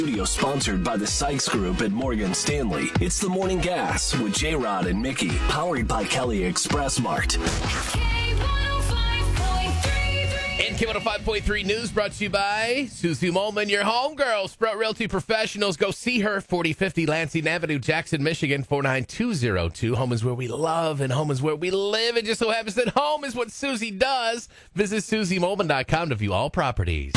Studio sponsored by the Sykes Group at Morgan Stanley. It's the Morning Gas with J-Rod and Mickey, powered by Kelly Express Mart. And K105.3 News brought to you by Susie Molman, your homegirl. Sprout Realty Professionals. Go see her, 4050 Lansing Avenue, Jackson, Michigan, 49202. Home is where we love and home is where we live. It just so happens that home is what Susie does. Visit SusieMolman.com to view all properties.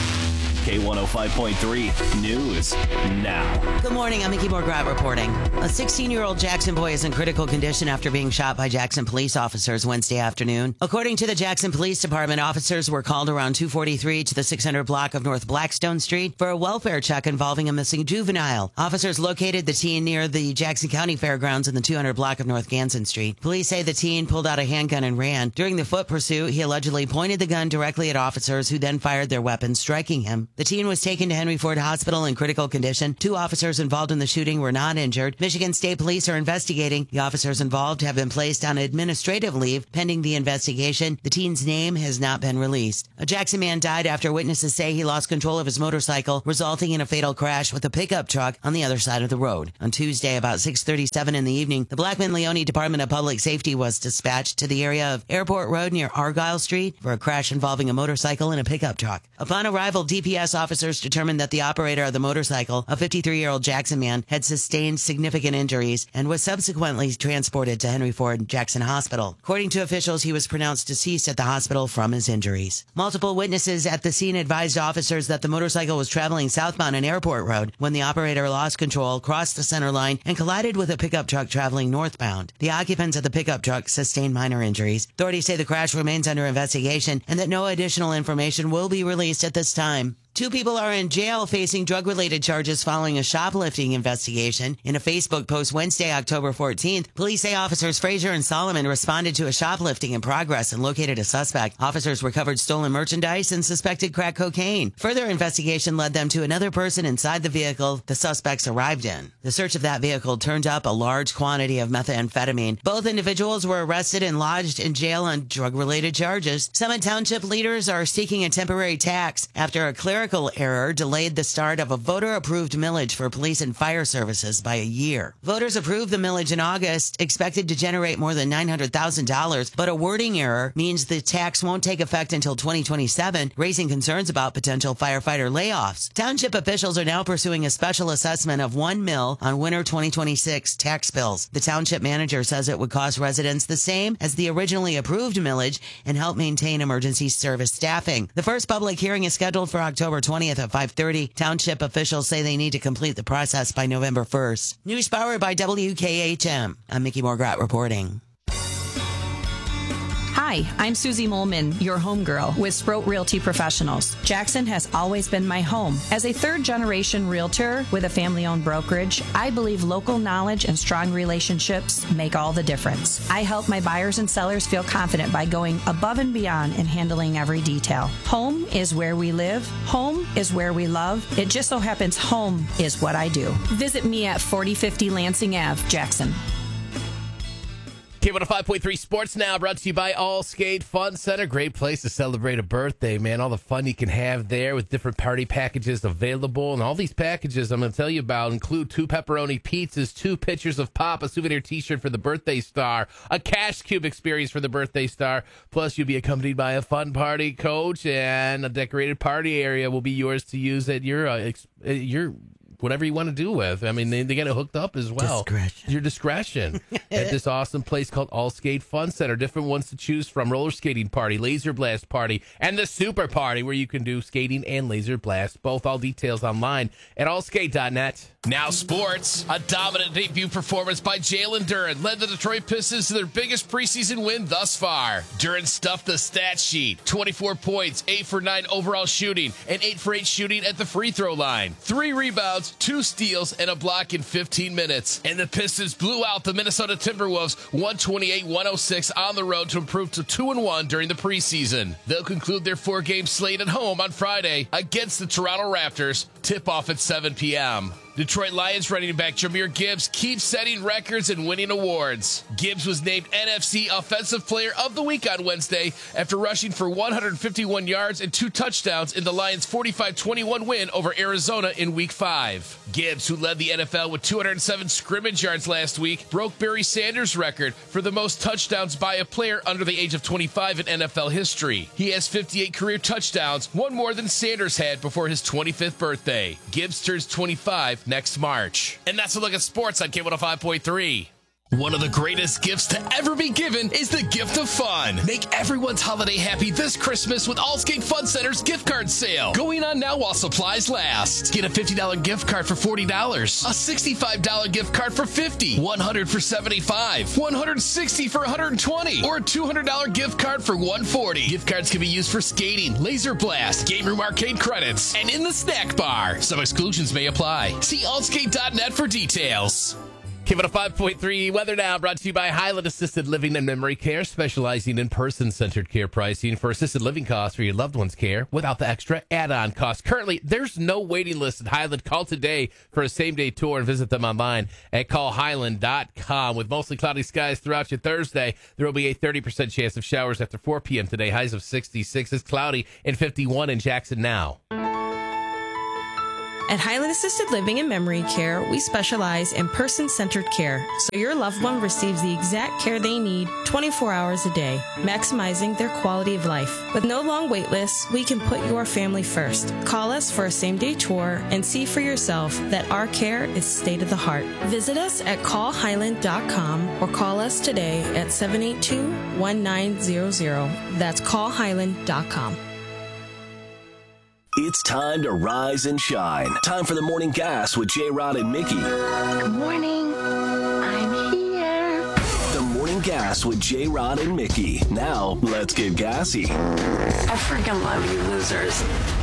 K105.3 News now. Good morning. I'm Mickey Morgrat reporting. A 16-year-old Jackson boy is in critical condition after being shot by Jackson police officers Wednesday afternoon. According to the Jackson Police Department, officers were called around 2:43 to the 600 block of North Blackstone Street for a welfare check involving a missing juvenile. Officers located the teen near the Jackson County Fairgrounds in the 200 block of North Ganson Street. Police say the teen pulled out a handgun and ran. During the foot pursuit, he allegedly pointed the gun directly at officers who then fired their weapons, striking him. The teen was taken to Henry Ford Hospital in critical condition. 2 officers involved in the shooting were not injured. Michigan State Police are investigating. The officers involved have been placed on administrative leave pending the investigation. The teen's name has not been released. A Jackson man died after witnesses say he lost control of his motorcycle, resulting in a fatal crash with a pickup truck on the other side of the road. On Tuesday, about 6:37 in the evening, the Blackman-Leone Department of Public Safety was dispatched to the area of Airport Road near Argyle Street for a crash involving a motorcycle and a pickup truck. Upon arrival, DPS officers determined that the operator of the motorcycle, a 53-year-old Jackson man, had sustained significant injuries and was subsequently transported to Henry Ford Jackson Hospital. According to officials, he was pronounced deceased at the hospital from his injuries. Multiple witnesses at the scene advised officers that the motorcycle was traveling southbound on Airport Road when the operator lost control, crossed the center line, and collided with a pickup truck traveling northbound. The occupants of the pickup truck sustained minor injuries. Authorities say the crash remains under investigation and that no additional information will be released at this time. 2 people are in jail facing drug-related charges following a shoplifting investigation. In a Facebook post Wednesday, October 14th, police say officers Frazier and Solomon responded to a shoplifting in progress and located a suspect. Officers recovered stolen merchandise and suspected crack cocaine. Further investigation led them to another person inside the vehicle the suspects arrived in. The search of that vehicle turned up a large quantity of methamphetamine. Both individuals were arrested and lodged in jail on drug-related charges. Summit Township leaders are seeking a temporary tax after a clerical error delayed the start of a voter-approved millage for police and fire services by a year. Voters approved the millage in August, expected to generate more than $900,000, but a wording error means the tax won't take effect until 2027, raising concerns about potential firefighter layoffs. Township officials are now pursuing a special assessment of $1 million on winter 2026 tax bills. The township manager says it would cost residents the same as the originally approved millage and help maintain emergency service staffing. The first public hearing is scheduled for October 20th at 5:30. Township officials say they need to complete the process by November 1st. News powered by WKHM. I'm Mickey Morgrat reporting. Hi, I'm Susie Molman, your homegirl with Sprout Realty Professionals. Jackson has always been my home. As a third-generation realtor with a family-owned brokerage, I believe local knowledge and strong relationships make all the difference. I help my buyers and sellers feel confident by going above and beyond and handling every detail. Home is where we live. Home is where we love. It just so happens home is what I do. Visit me at 4050 Lansing Ave, Jackson. K105.3 Sports Now, brought to you by All Skate Fun Center. Great place to celebrate a birthday, man. All the fun you can have there with different party packages available. And all these packages I'm going to tell you about include 2 pepperoni pizzas, 2 pitchers of pop, a souvenir t-shirt for the birthday star, a cash cube experience for the birthday star. Plus, you'll be accompanied by a fun party coach, and a decorated party area will be yours to use at your whatever you want to do with. I mean, they get it hooked up as well. Discretion. Your discretion. At this awesome place called All Skate Fun Center. Different ones to choose from. Roller skating party, laser blast party, and the super party where you can do skating and laser blast. Both. All details online at allskate.net. Now sports. A dominant debut performance by Jalen Duren led the Detroit Pistons to their biggest preseason win thus far. Duren stuffed the stat sheet. 24 points, 8 for 9 overall shooting, and 8 for 8 shooting at the free throw line. 3 rebounds, 2 steals, and a block in 15 minutes. And the Pistons blew out the Minnesota Timberwolves 128-106 on the road to improve to 2-1 during the preseason. They'll conclude their 4-game slate at home on Friday against the Toronto Raptors. Tip-off at 7 p.m. Detroit Lions running back Jahmyr Gibbs keeps setting records and winning awards. Gibbs was named NFC Offensive Player of the Week on Wednesday after rushing for 151 yards and 2 touchdowns in the Lions' 45-21 win over Arizona in Week 5. Gibbs, who led the NFL with 207 scrimmage yards last week, broke Barry Sanders' record for the most touchdowns by a player under the age of 25 in NFL history. He has 58 career touchdowns, one more than Sanders had before his 25th birthday. Gibbs turns 25 next March. And that's a look at sports on K105.3. One of the greatest gifts to ever be given is the gift of fun. Make everyone's holiday happy this Christmas with Allstate Fun Center's gift card sale. Going on now while supplies last. Get a $50 gift card for $40, a $65 gift card for $50, $100 for $75, $160 for $120, or a $200 gift card for $140. Gift cards can be used for skating, laser blast, game room arcade credits, and in the snack bar. Some exclusions may apply. See allskate.net for details. K105.3 weather now brought to you by Highland Assisted Living and Memory Care, specializing in person-centered care pricing for assisted living costs for your loved one's care without the extra add-on costs. Currently, there's no waiting list at Highland. Call today for a same-day tour and visit them online at callhighland.com. With mostly cloudy skies throughout your Thursday, there will be a 30% chance of showers after 4 p.m. today. Highs of 66. It's cloudy and 51 in Jackson now. At Highland Assisted Living and Memory Care, we specialize in person-centered care, so your loved one receives the exact care they need 24 hours a day, maximizing their quality of life. With no long wait lists, we can put your family first. Call us for a same-day tour and see for yourself that our care is state-of-the-art. Visit us at callhighland.com or call us today at 782-1900. That's callhighland.com. It's time to rise and shine. Time for the Morning Gas with J-Rod and Mickey. Good morning. I'm here. The Morning Gas with J-Rod and Mickey. Now, let's get gassy. I freaking love you losers.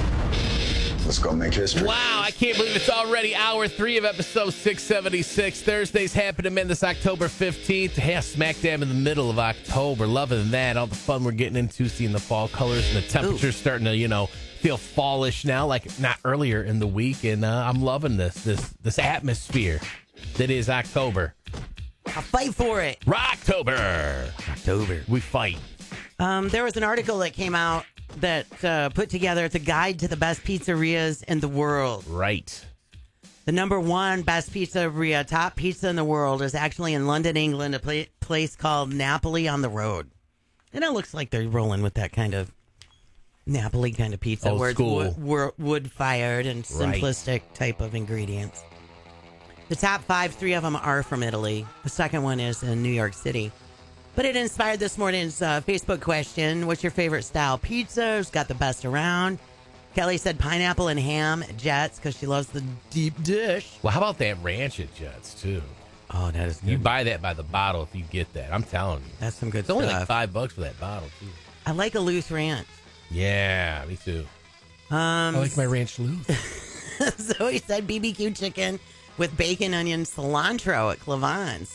Let's go make history. Wow, I can't believe it's already hour 3 of episode 676. Thursday's happening, man, this October 15th. Hey, smack dab in the middle of October. Loving that. All the fun we're getting into, seeing the fall colors and the temperatures starting to, feel fallish now, like not earlier in the week. And I'm loving this atmosphere that is October. I'll fight for it. Rocktober. We fight. There was an article that came out that put together it's a guide to the best pizzerias in the world. Right. The number 1 best pizzeria, top pizza in the world, is actually in London, England, a place called Napoli on the Road. And it looks like they're rolling with that kind of Napoli kind of pizza, where it's wood-fired and simplistic type of ingredients. The top 5, 3 of them are from Italy. The second one is in New York City. But it inspired this morning's Facebook question, what's your favorite style pizza? Who's got the best around? Kelly said pineapple and ham at Jets because she loves the deep dish. Well, how about that ranch at Jets, too? Oh, that is good. You buy that by the bottle if you get that. I'm telling you. That's some good it's stuff. It's only like $5 for that bottle, too. I like a loose ranch. Yeah, me too. I like my ranch loose. So he said BBQ chicken with bacon, onion, cilantro at Clavon's.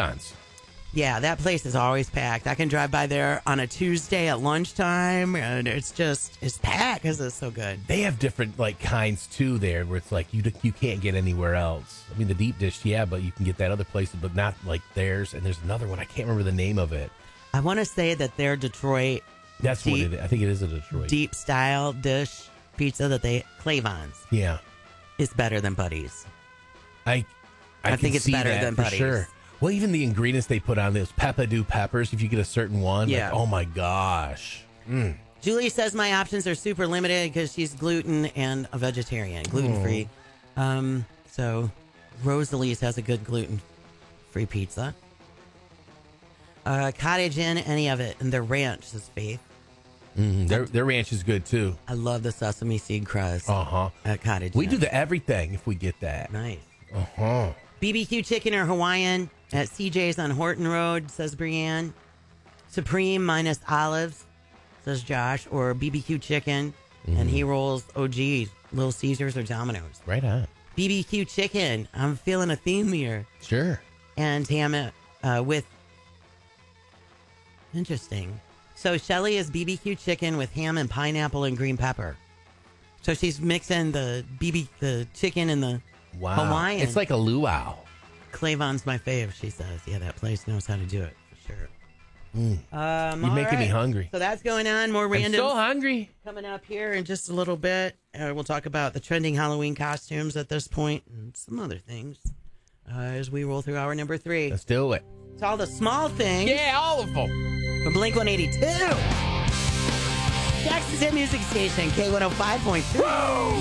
Yeah, that place is always packed. I can drive by there on a Tuesday at lunchtime, and it's packed because it's so good. They have different kinds too there, where it's like you can't get anywhere else. I mean, the deep dish, yeah, but you can get that other place, but not like theirs. And there's another one I can't remember the name of it. I want to say that they're Detroit. That's what it is. I think it is a Detroit deep style dish pizza that Clavon's. Yeah, is better than Buddy's. I think it's better than for Buddy's. Sure. Well, even the ingredients they put on those Peppadew peppers, if you get a certain one, oh my gosh. Julie says my options are super limited because she's gluten and a vegetarian, gluten-free. So Rosalie's has a good gluten-free pizza. Cottage Inn, any of it, and their ranch, says Faith. Their ranch is good too. I love the sesame seed crust. At Cottage Inn. We do the everything if we get that. Nice. BBQ chicken or Hawaiian at CJ's on Horton Road, says Brianne. Supreme minus olives, says Josh, or BBQ chicken, and he rolls OG, Little Caesars or Domino's. Right on. BBQ chicken. I'm feeling a theme here. Sure. And ham with. Interesting. So Shelly is BBQ chicken with ham and pineapple and green pepper. So she's mixing the chicken and the Wow. Hawaiian. It's like a luau. Clavon's my fave, she says. Yeah, that place knows how to do it. For sure. You're making me hungry. So that's going on. More I'm random so hungry. coming up here in just a little bit. We'll talk about the trending Halloween costumes at this point and some other things as we roll through hour number 3. Let's do it. It's all the small things. Yeah, all of them. From Blink-182. Jackson's Hit Music Station, K105.3.